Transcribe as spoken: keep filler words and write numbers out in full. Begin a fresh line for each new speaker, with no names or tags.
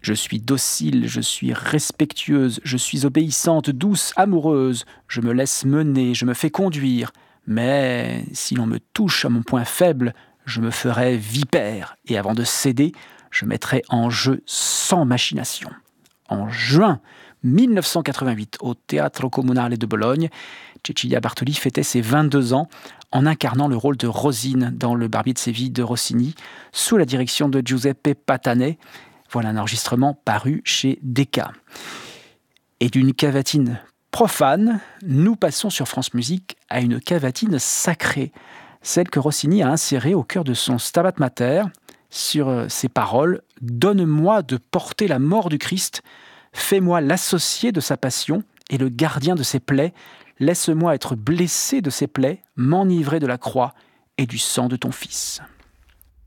Je suis docile, je suis respectueuse, je suis obéissante, douce, amoureuse, je me laisse mener, je me fais conduire. Mais si l'on me touche à mon point faible, je me ferai vipère, et avant de céder, je mettrai en jeu sans machination. En juin mille neuf cent quatre-vingt-huit, au Teatro Comunale de Bologne, Cecilia Bartoli fêtait ses vingt-deux ans en incarnant le rôle de Rosine dans Le Barbier de Séville de Rossini, sous la direction de Giuseppe Patanè. Voilà un enregistrement paru chez Decca. Et d'une cavatine profane, nous passons sur France Musique à une cavatine sacrée, celle que Rossini a insérée au cœur de son Stabat Mater, sur ces paroles « Donne-moi de porter la mort du Christ, fais-moi l'associé de sa passion et le gardien de ses plaies, laisse-moi être blessé de ses plaies, m'enivrer de la croix et du sang de ton Fils. »